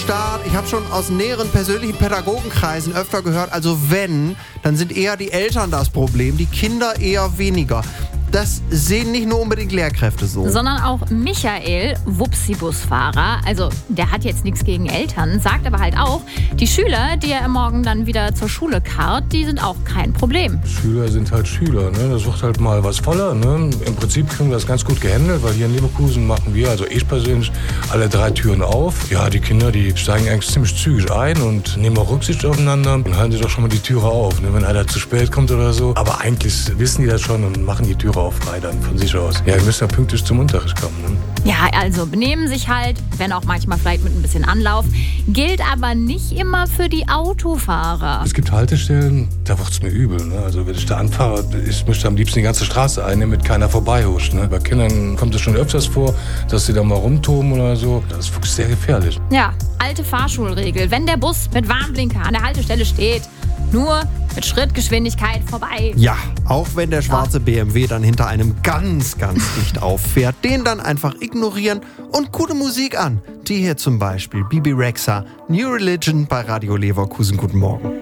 Ich habe schon aus näheren persönlichen Pädagogenkreisen öfter gehört, also wenn, dann sind eher die Eltern das Problem, die Kinder eher weniger. Das sehen nicht nur unbedingt Lehrkräfte so. Sondern auch Michael, Wupsi-Busfahrer, also der hat jetzt nichts gegen Eltern, sagt aber halt auch, die Schüler, die er morgen dann wieder zur Schule karrt, die sind auch kein Problem. Schüler sind halt Schüler, ne? Das wird halt mal was voller, ne? Im Prinzip kriegen wir das ganz gut gehandelt, weil hier in Leverkusen machen wir, also ich persönlich, alle 3 Türen auf. Ja, die Kinder, die steigen eigentlich ziemlich zügig ein und nehmen auch Rücksicht aufeinander und halten sich doch schon mal die Türe auf, ne? Wenn einer zu spät kommt oder so. Aber eigentlich wissen die das schon und machen die Türe auch frei dann von sich aus. Ja, wir müssen ja pünktlich zum Unterricht kommen. Ne? Ja, also benehmen sich halt, wenn auch manchmal vielleicht mit ein bisschen Anlauf, gilt aber nicht immer für die Autofahrer. Es gibt Haltestellen, da wird es mir übel. Ne? Also wenn ich da anfahre, ich möchte am liebsten die ganze Straße einnehmen, mit keiner vorbeihuscht. Ne? Bei Kindern kommt es schon öfters vor, dass sie da mal rumtoben oder so. Das ist wirklich sehr gefährlich. Ja, alte Fahrschulregel. Wenn der Bus mit Warnblinker an der Haltestelle steht, nur mit Schrittgeschwindigkeit vorbei. Ja, auch wenn der schwarze BMW dann hinter einem ganz, ganz dicht auffährt, den dann einfach ignorieren und gute Musik an. Die hier zum Beispiel, Bebe Rexha, New Religion bei Radio Leverkusen. Guten Morgen.